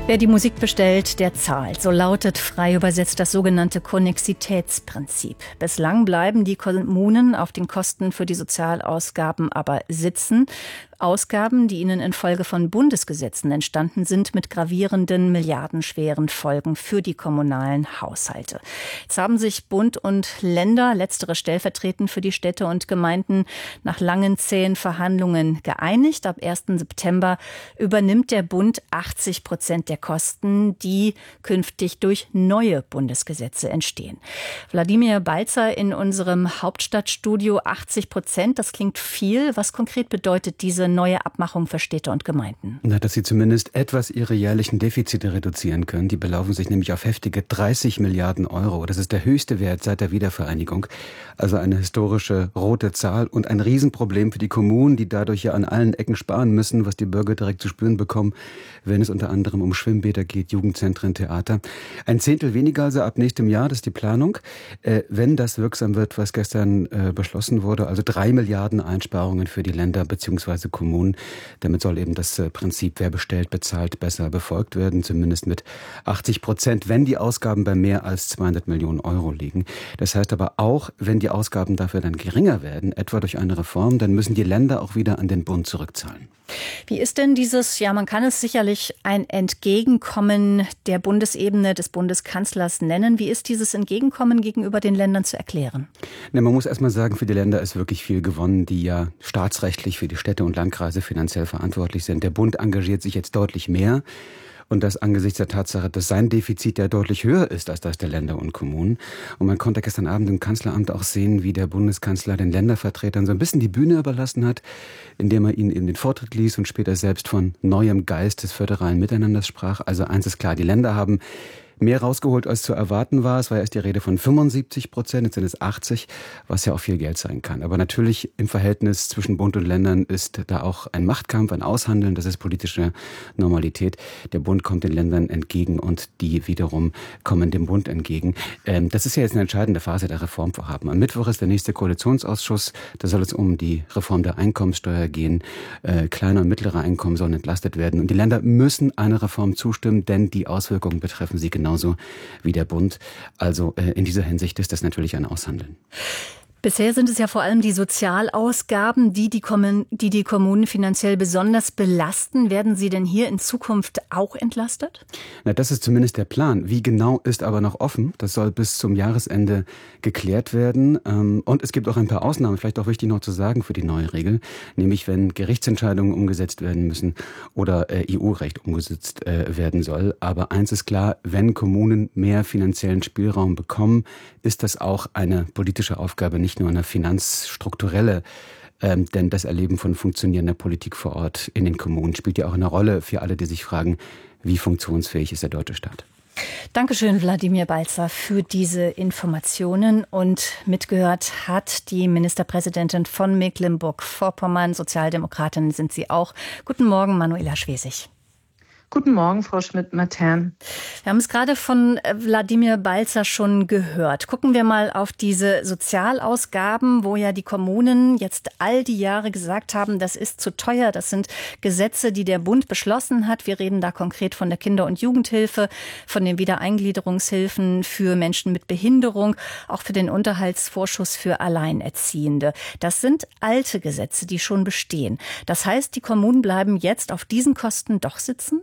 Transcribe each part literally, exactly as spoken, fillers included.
Wer die Musik bestellt, der zahlt. So lautet frei übersetzt das sogenannte Konnexitätsprinzip. Bislang bleiben die Kommunen auf den Kosten für die Sozialausgaben aber sitzen. Ausgaben, die ihnen infolge von Bundesgesetzen entstanden sind, mit gravierenden, milliardenschweren Folgen für die kommunalen Haushalte. Jetzt haben sich Bund und Länder, letztere stellvertretend für die Städte und Gemeinden, nach langen, zähen Verhandlungen geeinigt. Ab ersten September übernimmt der Bund achtzig Prozent der Kosten, die künftig durch neue Bundesgesetze entstehen. Wladimir Balzer in unserem Hauptstadtstudio, achtzig Prozent, das klingt viel. Was konkret bedeutet diese neue Abmachung für Städte und Gemeinden? Na, dass sie zumindest etwas ihre jährlichen Defizite reduzieren können. Die belaufen sich nämlich auf heftige dreißig Milliarden Euro. Das ist der höchste Wert seit der Wiedervereinigung. Also eine historische rote Zahl und ein Riesenproblem für die Kommunen, die dadurch ja an allen Ecken sparen müssen, was die Bürger direkt zu spüren bekommen, wenn es unter anderem um Schwimmbäder geht, Jugendzentren, Theater. Ein Zehntel weniger also ab nächstem Jahr, das ist die Planung. Äh, wenn das wirksam wird, was gestern äh, beschlossen wurde, also drei Milliarden Einsparungen für die Länder bzw. Kommunen. Damit soll eben das äh, Prinzip, wer bestellt, bezahlt, besser befolgt werden, zumindest mit achtzig Prozent, wenn die Ausgaben bei mehr als zweihundert Millionen Euro liegen. Das heißt aber auch, wenn die Ausgaben dafür dann geringer werden, etwa durch eine Reform, dann müssen die Länder auch wieder an den Bund zurückzahlen. Wie ist denn dieses, ja, man kann es sicherlich ein Entgegenkommen der Bundesebene des Bundeskanzlers nennen. Wie ist dieses Entgegenkommen gegenüber den Ländern zu erklären? Na, man muss erst mal sagen, für die Länder ist wirklich viel gewonnen, die ja staatsrechtlich für die Städte und Landkreise finanziell verantwortlich sind. Der Bund engagiert sich jetzt deutlich mehr. Und das angesichts der Tatsache, dass sein Defizit ja deutlich höher ist als das der Länder und Kommunen. Und man konnte gestern Abend im Kanzleramt auch sehen, wie der Bundeskanzler den Ländervertretern so ein bisschen die Bühne überlassen hat, indem er ihnen eben den Vortritt ließ und später selbst von neuem Geist des föderalen Miteinanders sprach. Also eins ist klar, die Länder haben mehr rausgeholt, als zu erwarten war. Es war erst die Rede von fünfundsiebzig Prozent, jetzt sind es achtzig, was ja auch viel Geld sein kann. Aber natürlich im Verhältnis zwischen Bund und Ländern ist da auch ein Machtkampf, ein Aushandeln, das ist politische Normalität. Der Bund kommt den Ländern entgegen und die wiederum kommen dem Bund entgegen. Ähm, das ist ja jetzt eine entscheidende Phase der Reformvorhaben. Am Mittwoch ist der nächste Koalitionsausschuss, da soll es um die Reform der Einkommenssteuer gehen. Äh, kleine und mittlere Einkommen sollen entlastet werden. Und die Länder müssen einer Reform zustimmen, denn die Auswirkungen betreffen sie genau. Genauso wie der Bund. Also äh, in dieser Hinsicht ist das natürlich ein Aushandeln. Bisher sind es ja vor allem die Sozialausgaben, die die, Kommun- die die Kommunen finanziell besonders belasten. Werden sie denn hier in Zukunft auch entlastet? Na, das ist zumindest der Plan. Wie genau ist aber noch offen. Das soll bis zum Jahresende geklärt werden. Und es gibt auch ein paar Ausnahmen, vielleicht auch wichtig noch zu sagen für die neue Regel. Nämlich wenn Gerichtsentscheidungen umgesetzt werden müssen oder E U-Recht umgesetzt werden soll. Aber eins ist klar, wenn Kommunen mehr finanziellen Spielraum bekommen, ist das auch eine politische Aufgabe, nicht nur eine finanzstrukturelle, ähm, denn das Erleben von funktionierender Politik vor Ort in den Kommunen spielt ja auch eine Rolle für alle, die sich fragen, wie funktionsfähig ist der deutsche Staat. Dankeschön, Wladimir Balzer, für diese Informationen. Und mitgehört hat die Ministerpräsidentin von Mecklenburg-Vorpommern. Sozialdemokratin sind Sie auch. Guten Morgen, Manuela Schwesig. Guten Morgen, Frau Schmidt-Matern. Wir haben es gerade von Wladimir Balzer schon gehört. Gucken wir mal auf diese Sozialausgaben, wo ja die Kommunen jetzt all die Jahre gesagt haben, das ist zu teuer. Das sind Gesetze, die der Bund beschlossen hat. Wir reden da konkret von der Kinder- und Jugendhilfe, von den Wiedereingliederungshilfen für Menschen mit Behinderung, auch für den Unterhaltsvorschuss für Alleinerziehende. Das sind alte Gesetze, die schon bestehen. Das heißt, die Kommunen bleiben jetzt auf diesen Kosten doch sitzen?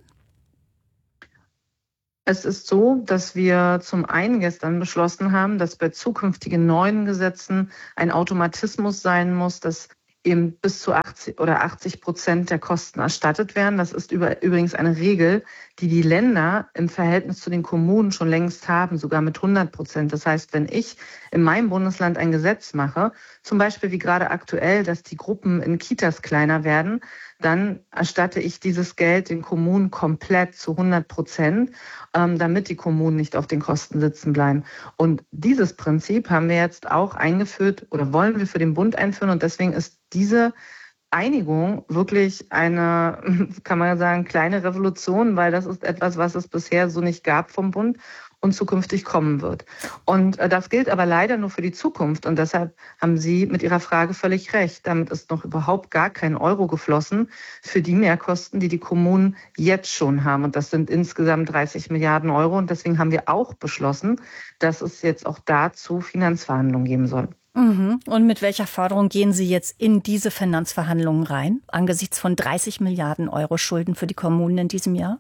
Es ist so, dass wir zum einen gestern beschlossen haben, dass bei zukünftigen neuen Gesetzen ein Automatismus sein muss, dass eben bis zu achtzig oder achtzig Prozent der Kosten erstattet werden. Das ist über, übrigens eine Regel, die die Länder im Verhältnis zu den Kommunen schon längst haben, sogar mit hundert Prozent. Das heißt, wenn ich in meinem Bundesland ein Gesetz mache, zum Beispiel wie gerade aktuell, dass die Gruppen in Kitas kleiner werden, dann erstatte ich dieses Geld den Kommunen komplett zu hundert Prozent, ähm, damit die Kommunen nicht auf den Kosten sitzen bleiben. Und dieses Prinzip haben wir jetzt auch eingeführt oder wollen wir für den Bund einführen. Und deswegen ist diese Einigung wirklich eine, kann man sagen, kleine Revolution, weil das ist etwas, was es bisher so nicht gab vom Bund. und zukünftig kommen wird. Und äh, das gilt aber leider nur für die Zukunft. Und deshalb haben Sie mit Ihrer Frage völlig recht. Damit ist noch überhaupt gar kein Euro geflossen für die Mehrkosten, die die Kommunen jetzt schon haben. Und das sind insgesamt dreißig Milliarden Euro. Und deswegen haben wir auch beschlossen, dass es jetzt auch dazu Finanzverhandlungen geben soll. Mhm. Und mit welcher Forderung gehen Sie jetzt in diese Finanzverhandlungen rein, angesichts von dreißig Milliarden Euro Schulden für die Kommunen in diesem Jahr?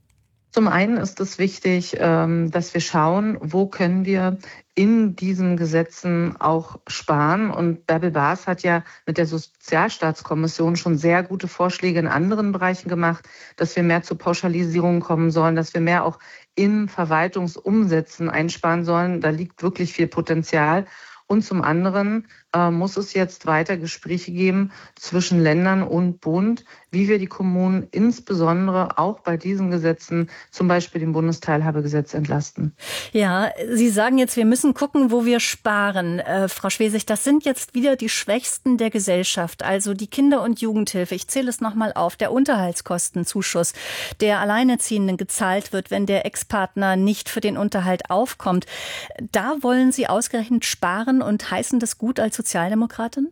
Zum einen ist es wichtig, dass wir schauen, wo können wir in diesen Gesetzen auch sparen. Und Bärbel Baas hat ja mit der Sozialstaatskommission schon sehr gute Vorschläge in anderen Bereichen gemacht, dass wir mehr zu Pauschalisierungen kommen sollen, dass wir mehr auch in Verwaltungsumsätzen einsparen sollen. Da liegt wirklich viel Potenzial. Und zum anderen äh, muss es jetzt weiter Gespräche geben zwischen Ländern und Bund, wie wir die Kommunen insbesondere auch bei diesen Gesetzen, zum Beispiel dem Bundesteilhabegesetz, entlasten. Ja, Sie sagen jetzt, wir müssen gucken, wo wir sparen. Äh, Frau Schwesig, das sind jetzt wieder die Schwächsten der Gesellschaft, also die Kinder- und Jugendhilfe. Ich zähle es nochmal auf. Der Unterhaltskostenzuschuss, der Alleinerziehenden gezahlt wird, wenn der Ex-Partner nicht für den Unterhalt aufkommt. Da wollen Sie ausgerechnet sparen und heißen das gut als Sozialdemokratin?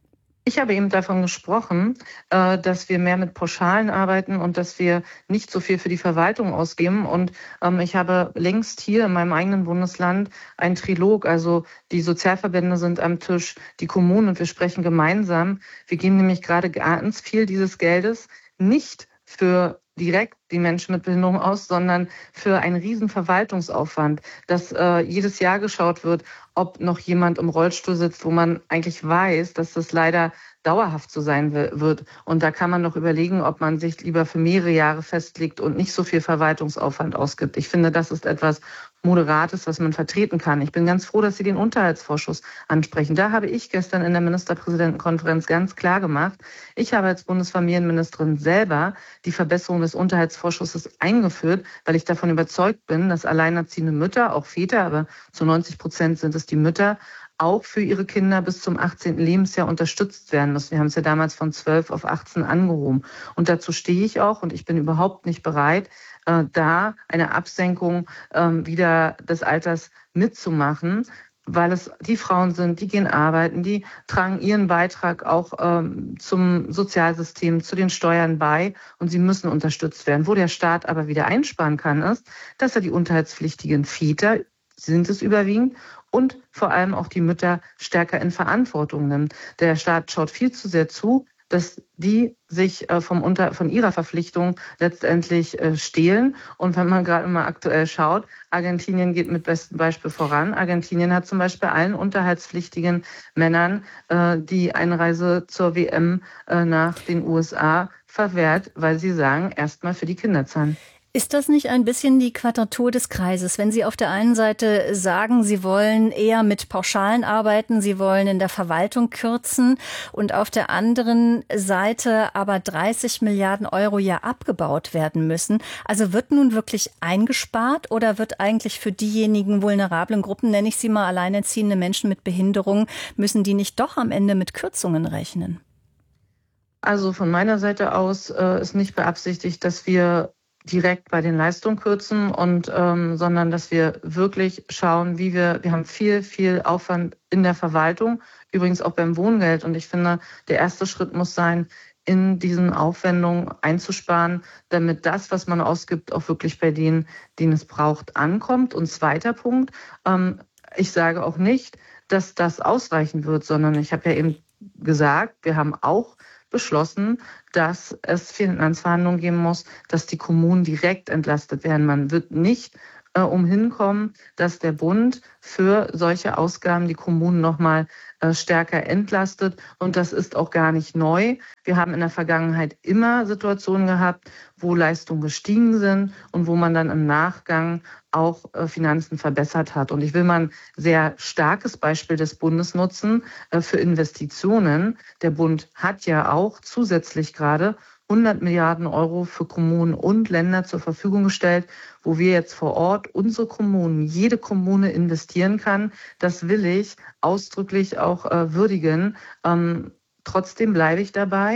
Ich habe eben davon gesprochen, dass wir mehr mit Pauschalen arbeiten und dass wir nicht so viel für die Verwaltung ausgeben. Und ich habe längst hier in meinem eigenen Bundesland ein Trilog, also die Sozialverbände sind am Tisch, die Kommunen, und wir sprechen gemeinsam. Wir geben nämlich gerade ganz viel dieses Geldes nicht für direkt die Menschen mit Behinderung aus, sondern für einen riesen Verwaltungsaufwand, dass äh, jedes Jahr geschaut wird, ob noch jemand im Rollstuhl sitzt, wo man eigentlich weiß, dass das leider dauerhaft so sein wird. Und da kann man noch überlegen, ob man sich lieber für mehrere Jahre festlegt und nicht so viel Verwaltungsaufwand ausgibt. Ich finde, das ist etwas Moderates, was man vertreten kann. Ich bin ganz froh, dass Sie den Unterhaltsvorschuss ansprechen. Da habe ich gestern in der Ministerpräsidentenkonferenz ganz klar gemacht, ich habe als Bundesfamilienministerin selber die Verbesserung des Unterhaltsvorschusses eingeführt, weil ich davon überzeugt bin, dass alleinerziehende Mütter, auch Väter, aber zu neunzig Prozent sind es die Mütter, auch für ihre Kinder bis zum achtzehnten Lebensjahr unterstützt werden müssen. Wir haben es ja damals von zwölf auf achtzehn angehoben. Und dazu stehe ich auch, und ich bin überhaupt nicht bereit, äh, da eine Absenkung äh, wieder des Alters mitzumachen, weil es die Frauen sind, die gehen arbeiten, die tragen ihren Beitrag auch ähm, zum Sozialsystem, zu den Steuern bei, und sie müssen unterstützt werden. Wo der Staat aber wieder einsparen kann, ist, dass er die unterhaltspflichtigen Väter, sind es überwiegend, und vor allem auch die Mütter stärker in Verantwortung nimmt. Der Staat schaut viel zu sehr zu, dass die sich vom Unter, von ihrer Verpflichtung letztendlich stehlen. Und wenn man gerade mal aktuell schaut, Argentinien geht mit bestem Beispiel voran. Argentinien hat zum Beispiel allen unterhaltspflichtigen Männern die Einreise zur W M nach den U S A verwehrt, weil sie sagen, erstmal für die Kinder zahlen. Ist das nicht ein bisschen die Quadratur des Kreises, wenn Sie auf der einen Seite sagen, Sie wollen eher mit Pauschalen arbeiten, Sie wollen in der Verwaltung kürzen und auf der anderen Seite aber dreißig Milliarden Euro ja abgebaut werden müssen? Also wird nun wirklich eingespart oder wird eigentlich für diejenigen vulnerablen Gruppen, nenne ich sie mal alleinerziehende Menschen mit Behinderung, müssen die nicht doch am Ende mit Kürzungen rechnen? Also von meiner Seite aus äh, ist nicht beabsichtigt, dass wir direkt bei den Leistungen kürzen, und ähm, sondern dass wir wirklich schauen, wie wir, wir haben viel, viel Aufwand in der Verwaltung, übrigens auch beim Wohngeld. Und ich finde, der erste Schritt muss sein, in diesen Aufwendungen einzusparen, damit das, was man ausgibt, auch wirklich bei denen, denen es braucht, ankommt. Und zweiter Punkt, ähm, ich sage auch nicht, dass das ausreichen wird, sondern ich habe ja eben gesagt, wir haben auch beschlossen, dass es Finanzverhandlungen geben muss, dass die Kommunen direkt entlastet werden. Man wird nicht äh, umhin kommen, dass der Bund für solche Ausgaben die Kommunen nochmal äh, stärker entlastet. Und das ist auch gar nicht neu. Wir haben in der Vergangenheit immer Situationen gehabt, wo Leistungen gestiegen sind und wo man dann im Nachgang auch äh, Finanzen verbessert hat. Und ich will mal ein sehr starkes Beispiel des Bundes nutzen äh, für Investitionen. Der Bund hat ja auch zusätzlich gerade hundert Milliarden Euro für Kommunen und Länder zur Verfügung gestellt, wo wir jetzt vor Ort unsere Kommunen, jede Kommune investieren kann. Das will ich ausdrücklich auch äh, würdigen. Ähm, trotzdem bleibe ich dabei.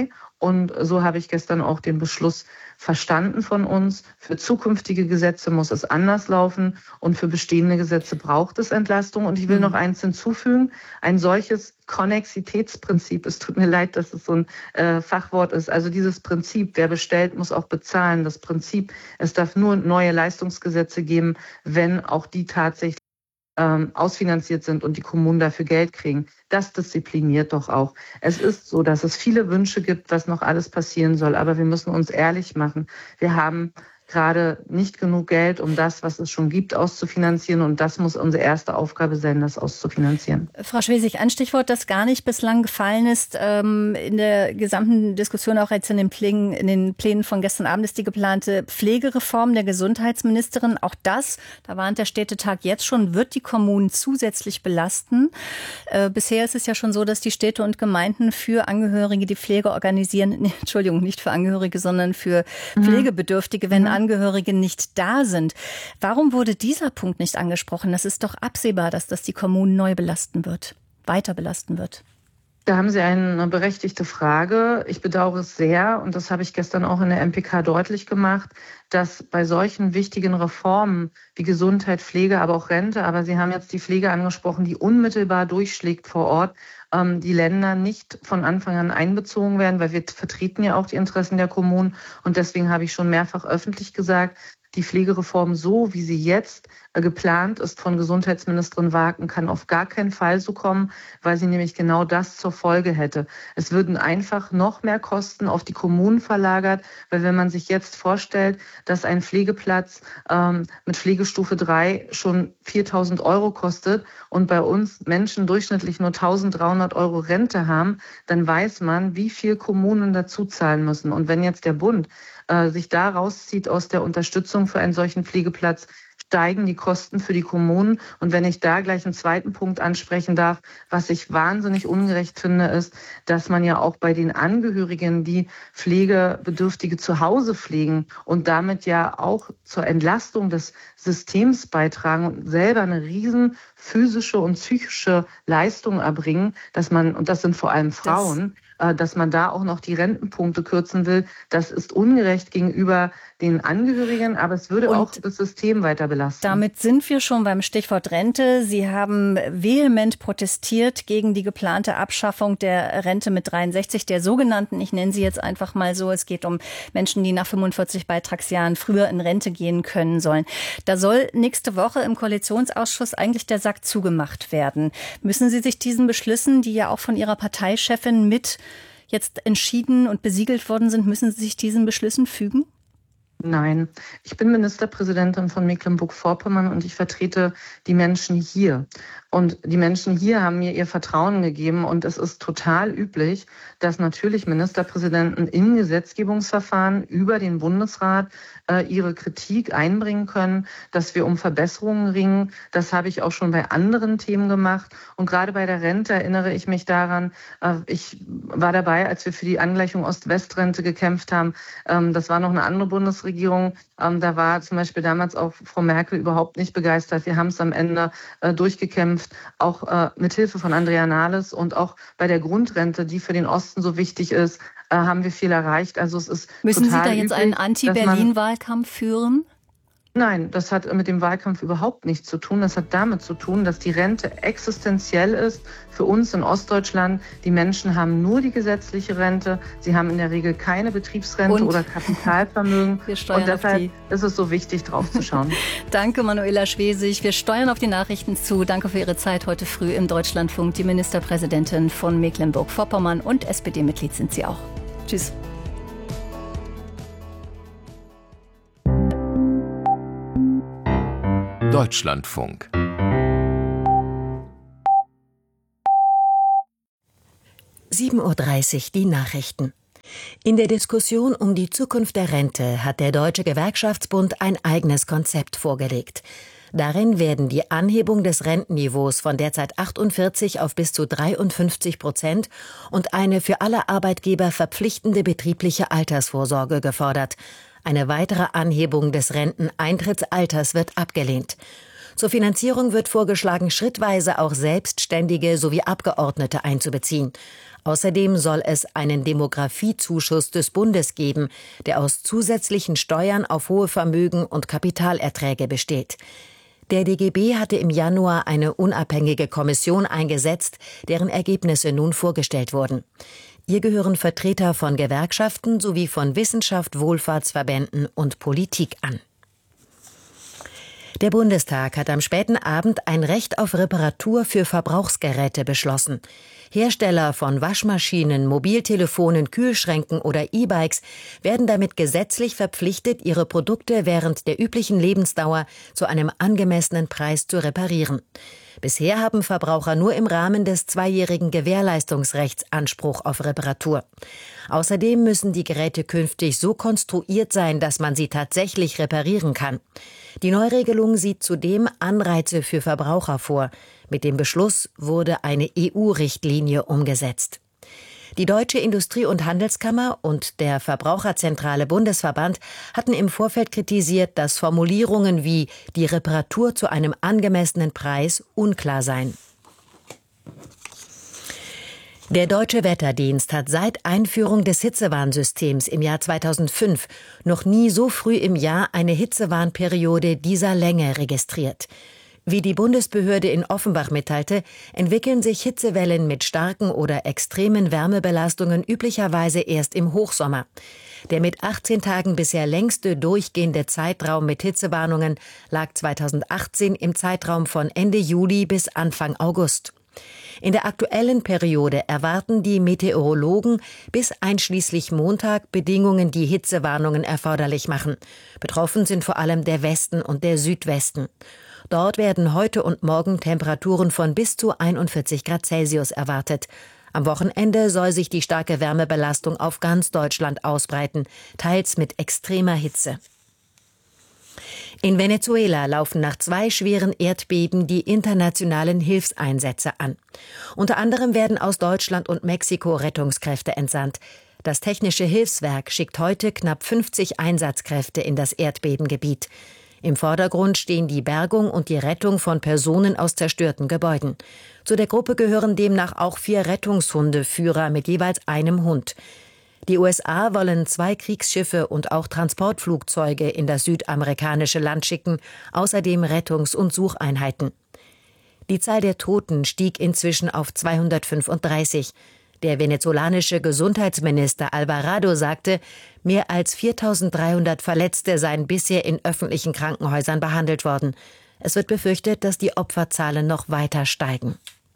Und so habe ich gestern auch den Beschluss verstanden von uns. Für zukünftige Gesetze muss es anders laufen und für bestehende Gesetze braucht es Entlastung. Und ich will noch eins hinzufügen. Ein solches Konnexitätsprinzip, es tut mir leid, dass es so ein äh, Fachwort ist, also dieses Prinzip, wer bestellt, muss auch bezahlen. Das Prinzip, es darf nur neue Leistungsgesetze geben, wenn auch die tatsächlich ähm, ausfinanziert sind und die Kommunen dafür Geld kriegen. Das diszipliniert doch auch. Es ist so, dass es viele Wünsche gibt, was noch alles passieren soll, aber wir müssen uns ehrlich machen. Wir haben gerade nicht genug Geld, um das, was es schon gibt, auszufinanzieren. Und das muss unsere erste Aufgabe sein, das auszufinanzieren. Frau Schwesig, ein Stichwort, das gar nicht bislang gefallen ist, ähm, in der gesamten Diskussion, auch jetzt in den Plänen, in den Plänen von gestern Abend, ist die geplante Pflegereform der Gesundheitsministerin. Auch das, da warnt der Städtetag jetzt schon, wird die Kommunen zusätzlich belasten. Äh, bisher ist es ja schon so, dass die Städte und Gemeinden für Angehörige die Pflege organisieren. Nee, Entschuldigung, nicht für Angehörige, sondern für mhm. Pflegebedürftige, wenn mhm. Angehörige nicht da sind. Warum wurde dieser Punkt nicht angesprochen? Das ist doch absehbar, dass das die Kommunen neu belasten wird, weiter belasten wird. Da haben Sie eine berechtigte Frage. Ich bedauere es sehr, und das habe ich gestern auch in der M P K deutlich gemacht, dass bei solchen wichtigen Reformen wie Gesundheit, Pflege, aber auch Rente, aber Sie haben jetzt die Pflege angesprochen, die unmittelbar durchschlägt vor Ort, ähm, die Länder nicht von Anfang an einbezogen werden, weil wir vertreten ja auch die Interessen der Kommunen. Und deswegen habe ich schon mehrfach öffentlich gesagt, die Pflegereform, so wie sie jetzt äh, geplant ist von Gesundheitsministerin Wagen, kann auf gar keinen Fall so kommen, weil sie nämlich genau das zur Folge hätte. Es würden einfach noch mehr Kosten auf die Kommunen verlagert, weil wenn man sich jetzt vorstellt, dass ein Pflegeplatz ähm, mit Pflegestufe drei schon viertausend Euro kostet und bei uns Menschen durchschnittlich nur eintausenddreihundert Euro Rente haben, dann weiß man, wie viel Kommunen dazu zahlen müssen. Und wenn jetzt der Bund äh, sich da rauszieht aus der Unterstützung für einen solchen Pflegeplatz, steigen die Kosten für die Kommunen. Und wenn ich da gleich einen zweiten Punkt ansprechen darf, was ich wahnsinnig ungerecht finde, ist, dass man ja auch bei den Angehörigen, die Pflegebedürftige zu Hause pflegen und damit ja auch zur Entlastung des Systems beitragen und selber eine riesen physische und psychische Leistung erbringen, dass man, und das sind vor allem Frauen, das dass man da auch noch die Rentenpunkte kürzen will, das ist ungerecht gegenüber den Angehörigen, aber es würde und auch das System weiter belasten. Damit sind wir schon beim Stichwort Rente. Sie haben vehement protestiert gegen die geplante Abschaffung der Rente mit dreiundsechzig, der sogenannten, ich nenne sie jetzt einfach mal so, es geht um Menschen, die nach fünfundvierzig Beitragsjahren früher in Rente gehen können sollen. Da soll nächste Woche im Koalitionsausschuss eigentlich der Sack zugemacht werden. Müssen Sie sich diesen Beschlüssen, die ja auch von Ihrer Parteichefin mit jetzt entschieden und besiegelt worden sind, müssen Sie sich diesen Beschlüssen fügen? Nein, ich bin Ministerpräsidentin von Mecklenburg-Vorpommern und ich vertrete die Menschen hier. Und die Menschen hier haben mir ihr Vertrauen gegeben. Und es ist total üblich, dass natürlich Ministerpräsidenten in Gesetzgebungsverfahren über den Bundesrat äh, ihre Kritik einbringen können, dass wir um Verbesserungen ringen. Das habe ich auch schon bei anderen Themen gemacht. Und gerade bei der Rente erinnere ich mich daran, äh, ich war dabei, als wir für die Angleichung Ost-West-Rente gekämpft haben. Ähm, das war noch eine andere Bundesregierung. Ähm, da war zum Beispiel damals auch Frau Merkel überhaupt nicht begeistert. Wir haben es am Ende äh, durchgekämpft, auch äh, mit Hilfe von Andrea Nahles, und auch bei der Grundrente, die für den Osten so wichtig ist, äh, haben wir viel erreicht. Also es ist Müssen total Sie da jetzt üblich, einen Anti-Berlin-Wahlkampf führen? Nein, das hat mit dem Wahlkampf überhaupt nichts zu tun. Das hat damit zu tun, dass die Rente existenziell ist für uns in Ostdeutschland. Die Menschen haben nur die gesetzliche Rente. Sie haben in der Regel keine Betriebsrente Und oder Kapitalvermögen. Wir steuern Und deshalb auf die. ist es so wichtig, drauf zu schauen. Danke, Manuela Schwesig. Wir steuern auf die Nachrichten zu. Danke für Ihre Zeit heute früh im Deutschlandfunk. Die Ministerpräsidentin von Mecklenburg-Vorpommern und S P D-Mitglied sind Sie auch. Tschüss. Deutschlandfunk. sieben Uhr dreißig, die Nachrichten. In der Diskussion um die Zukunft der Rente hat der Deutsche Gewerkschaftsbund ein eigenes Konzept vorgelegt. Darin werden die Anhebung des Rentenniveaus von derzeit achtundvierzig auf bis zu dreiundfünfzig Prozent und eine für alle Arbeitgeber verpflichtende betriebliche Altersvorsorge gefordert. Eine weitere Anhebung des Renteneintrittsalters wird abgelehnt. Zur Finanzierung wird vorgeschlagen, schrittweise auch Selbstständige sowie Abgeordnete einzubeziehen. Außerdem soll es einen Demografiezuschuss des Bundes geben, der aus zusätzlichen Steuern auf hohe Vermögen und Kapitalerträge besteht. Der D G B hatte im Januar eine unabhängige Kommission eingesetzt, deren Ergebnisse nun vorgestellt wurden. Ihr gehören Vertreter von Gewerkschaften sowie von Wissenschaft, Wohlfahrtsverbänden und Politik an. Der Bundestag hat am späten Abend ein Recht auf Reparatur für Verbrauchsgeräte beschlossen. Hersteller von Waschmaschinen, Mobiltelefonen, Kühlschränken oder E-Bikes werden damit gesetzlich verpflichtet, ihre Produkte während der üblichen Lebensdauer zu einem angemessenen Preis zu reparieren. Bisher haben Verbraucher nur im Rahmen des zweijährigen Gewährleistungsrechts Anspruch auf Reparatur. Außerdem müssen die Geräte künftig so konstruiert sein, dass man sie tatsächlich reparieren kann. Die Neuregelung sieht zudem Anreize für Verbraucher vor. Mit dem Beschluss wurde eine E U-Richtlinie umgesetzt. Die Deutsche Industrie- und Handelskammer und der Verbraucherzentrale Bundesverband hatten im Vorfeld kritisiert, dass Formulierungen wie die Reparatur zu einem angemessenen Preis unklar seien. Der Deutsche Wetterdienst hat seit Einführung des Hitzewarnsystems im Jahr zweitausendfünf noch nie so früh im Jahr eine Hitzewarnperiode dieser Länge registriert. Wie die Bundesbehörde in Offenbach mitteilte, entwickeln sich Hitzewellen mit starken oder extremen Wärmebelastungen üblicherweise erst im Hochsommer. Der mit achtzehn Tagen bisher längste durchgehende Zeitraum mit Hitzewarnungen lag zweitausendachtzehn im Zeitraum von Ende Juli bis Anfang August. In der aktuellen Periode erwarten die Meteorologen bis einschließlich Montag Bedingungen, die Hitzewarnungen erforderlich machen. Betroffen sind vor allem der Westen und der Südwesten. Dort werden heute und morgen Temperaturen von bis zu einundvierzig Grad Celsius erwartet. Am Wochenende soll sich die starke Wärmebelastung auf ganz Deutschland ausbreiten, teils mit extremer Hitze. In Venezuela laufen nach zwei schweren Erdbeben die internationalen Hilfseinsätze an. Unter anderem werden aus Deutschland und Mexiko Rettungskräfte entsandt. Das Technische Hilfswerk schickt heute knapp fünfzig Einsatzkräfte in das Erdbebengebiet. Im Vordergrund stehen die Bergung und die Rettung von Personen aus zerstörten Gebäuden. Zu der Gruppe gehören demnach auch vier Rettungshundeführer mit jeweils einem Hund. Die U S A wollen zwei Kriegsschiffe und auch Transportflugzeuge in das südamerikanische Land schicken, außerdem Rettungs- und Sucheinheiten. Die Zahl der Toten stieg inzwischen auf zweihundertfünfunddreißig. Der venezolanische Gesundheitsminister Alvarado sagte, mehr als viertausenddreihundert Verletzte seien bisher in öffentlichen Krankenhäusern behandelt worden. Es wird befürchtet, dass die Opferzahlen noch weiter steigen.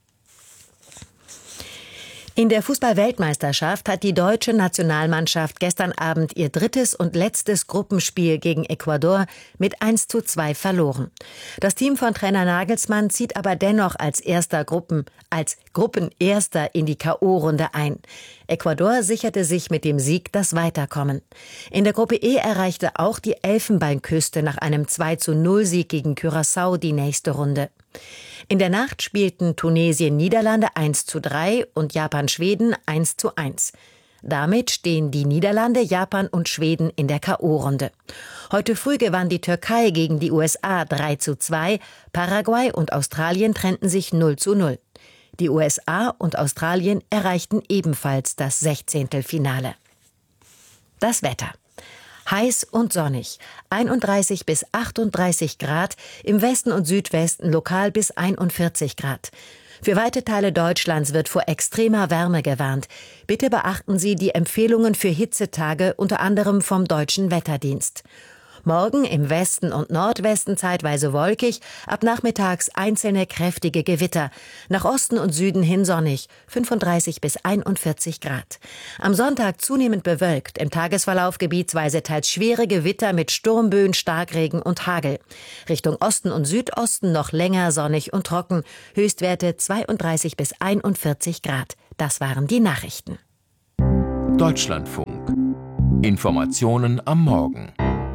In der Fußball-Weltmeisterschaft hat die deutsche Nationalmannschaft gestern Abend ihr drittes und letztes Gruppenspiel gegen Ecuador mit eins zu zwei verloren. Das Team von Trainer Nagelsmann zieht aber dennoch als erster Gruppen, als Gruppenerster in die K O-Runde ein. Ecuador sicherte sich mit dem Sieg das Weiterkommen. In der Gruppe E erreichte auch die Elfenbeinküste nach einem zwei zu null Sieg gegen Curaçao die nächste Runde. In der Nacht spielten Tunesien-Niederlande eins zu drei und Japan-Schweden eins zu eins. Damit stehen die Niederlande, Japan und Schweden in der K O-Runde. Heute früh gewann die Türkei gegen die U S A drei zu zwei, Paraguay und Australien trennten sich null zu null. Die U S A und Australien erreichten ebenfalls das Sechzehntelfinale. Das Wetter. Heiß und sonnig, einunddreißig bis achtunddreißig Grad, im Westen und Südwesten lokal bis einundvierzig Grad. Für weite Teile Deutschlands wird vor extremer Wärme gewarnt. Bitte beachten Sie die Empfehlungen für Hitzetage, unter anderem vom Deutschen Wetterdienst. Morgen im Westen und Nordwesten zeitweise wolkig, ab nachmittags einzelne kräftige Gewitter. Nach Osten und Süden hin sonnig, fünfunddreißig bis einundvierzig Grad. Am Sonntag zunehmend bewölkt, im Tagesverlauf gebietsweise teils schwere Gewitter mit Sturmböen, Starkregen und Hagel. Richtung Osten und Südosten noch länger sonnig und trocken, Höchstwerte zweiunddreißig bis einundvierzig Grad. Das waren die Nachrichten. Deutschlandfunk. Informationen am Morgen.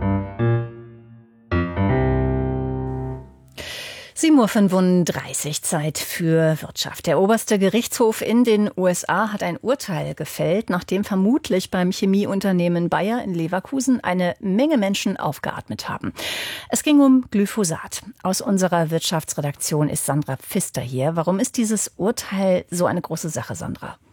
sieben Uhr fünfunddreißig, Zeit für Wirtschaft. Der oberste Gerichtshof in den U S A hat ein Urteil gefällt, nachdem vermutlich beim Chemieunternehmen Bayer in Leverkusen eine Menge Menschen aufgeatmet haben. Es ging um Glyphosat. Aus unserer Wirtschaftsredaktion ist Sandra Pfister hier. Warum ist dieses Urteil so eine große Sache, Sandra?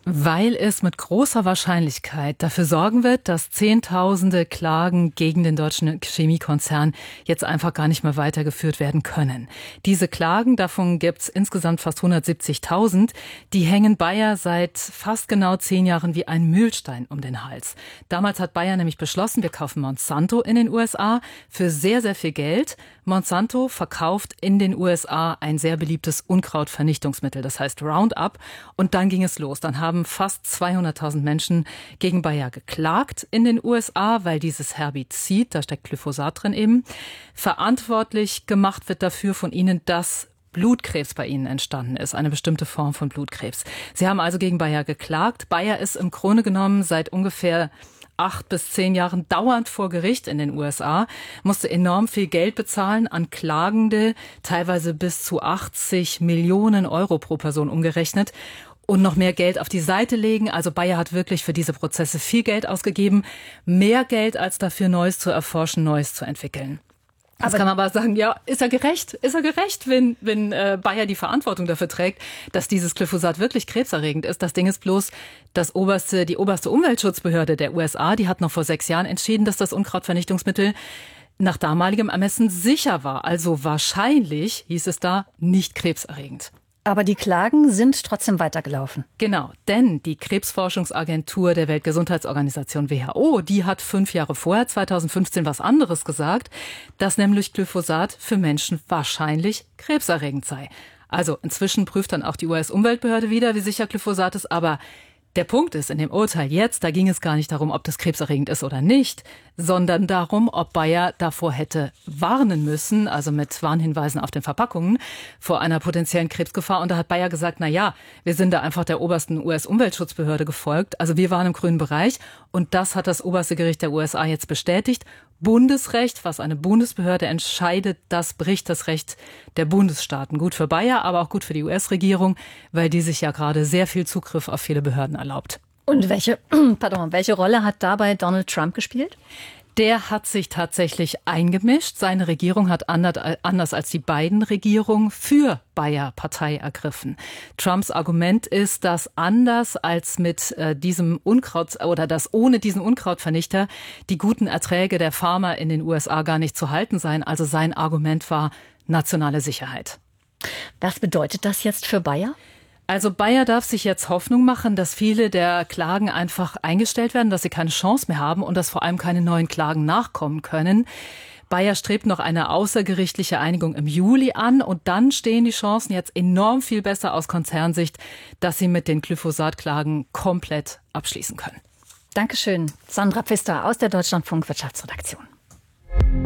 Weil es mit großer Wahrscheinlichkeit dafür sorgen wird, dass Zehntausende Klagen gegen den deutschen Chemiekonzern jetzt einfach gar nicht mehr weitergeführt werden können. Diese Klagen, davon gibt es insgesamt fast hundertsiebzigtausend, die hängen Bayer seit fast genau zehn Jahren wie ein Mühlstein um den Hals. Damals hat Bayer nämlich beschlossen, wir kaufen Monsanto in den U S A für sehr, sehr viel Geld. Monsanto verkauft in den U S A ein sehr beliebtes Unkrautvernichtungsmittel, das heißt Roundup. Und dann ging es los. Dann haben fast zweihunderttausend Menschen gegen Bayer geklagt in den U S A, weil dieses Herbizid, da steckt Glyphosat drin eben, verantwortlich gemacht wird dafür von ihnen, dass Blutkrebs bei ihnen entstanden ist, eine bestimmte Form von Blutkrebs. Sie haben also gegen Bayer geklagt. Bayer ist im Grunde genommen seit ungefähr acht bis zehn Jahren dauernd vor Gericht in den U S A, musste enorm viel Geld bezahlen an Klagende, teilweise bis zu achtzig Millionen Euro pro Person umgerechnet und noch mehr Geld auf die Seite legen. Also Bayer hat wirklich für diese Prozesse viel Geld ausgegeben, mehr Geld als dafür, Neues zu erforschen, Neues zu entwickeln. Jetzt kann man aber sagen, ja, ist er gerecht? Ist er gerecht, wenn, wenn äh, Bayer die Verantwortung dafür trägt, dass dieses Glyphosat wirklich krebserregend ist? Das Ding ist bloß, das oberste, die oberste Umweltschutzbehörde der U S A, die hat noch vor sechs Jahren entschieden, dass das Unkrautvernichtungsmittel nach damaligem Ermessen sicher war. Also wahrscheinlich, hieß es da, nicht krebserregend. Aber die Klagen sind trotzdem weitergelaufen. Genau, denn die Krebsforschungsagentur der Weltgesundheitsorganisation W H O, die hat fünf Jahre vorher, zweitausendfünfzehn, was anderes gesagt, dass nämlich Glyphosat für Menschen wahrscheinlich krebserregend sei. Also inzwischen prüft dann auch die U S-Umweltbehörde wieder, wie sicher Glyphosat ist, aber der Punkt ist, in dem Urteil jetzt, da ging es gar nicht darum, ob das krebserregend ist oder nicht, sondern darum, ob Bayer davor hätte warnen müssen, also mit Warnhinweisen auf den Verpackungen, vor einer potenziellen Krebsgefahr. Und da hat Bayer gesagt, na ja, wir sind da einfach der obersten U S-Umweltschutzbehörde gefolgt. Also wir waren im grünen Bereich und das hat das oberste Gericht der U S A jetzt bestätigt. Bundesrecht, was eine Bundesbehörde entscheidet, das bricht das Recht der Bundesstaaten. Gut für Bayer, aber auch gut für die U S-Regierung, weil die sich ja gerade sehr viel Zugriff auf viele Behörden erlaubt. Und welche, pardon, welche Rolle hat dabei Donald Trump gespielt? Der hat sich tatsächlich eingemischt. Seine Regierung hat anders als die Biden-Regierung für Bayer Partei ergriffen. Trumps Argument ist, dass anders als mit äh, diesem Unkraut oder dass ohne diesen Unkrautvernichter die guten Erträge der Farmer in den U S A gar nicht zu halten seien. Also sein Argument war nationale Sicherheit. Was bedeutet das jetzt für Bayer? Also Bayer darf sich jetzt Hoffnung machen, dass viele der Klagen einfach eingestellt werden, dass sie keine Chance mehr haben und dass vor allem keine neuen Klagen nachkommen können. Bayer strebt noch eine außergerichtliche Einigung im Juli an und dann stehen die Chancen jetzt enorm viel besser aus Konzernsicht, dass sie mit den Glyphosat-Klagen komplett abschließen können. Dankeschön, Sandra Pfister aus der Deutschlandfunk Wirtschaftsredaktion.